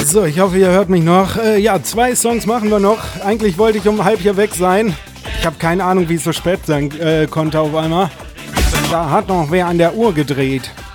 So, ich hoffe, ihr hört mich noch. Ja, 2 Songs machen wir noch. Eigentlich wollte ich um halb hier weg sein. Ich habe keine Ahnung, wie es so spät sein konnte auf einmal. Da hat noch wer an der Uhr gedreht.